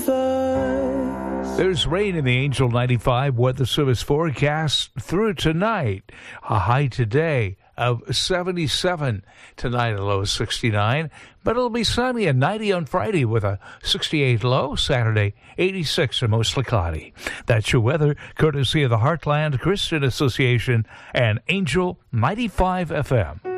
There's rain in the Angel 95 weather service forecast through tonight. A high today of 77. Tonight a low of 69. But it'll be sunny and 90 on Friday with a 68 low. Saturday 86 and mostly cloudy. That's your weather courtesy of the Heartland Christian Association and Angel 95 FM.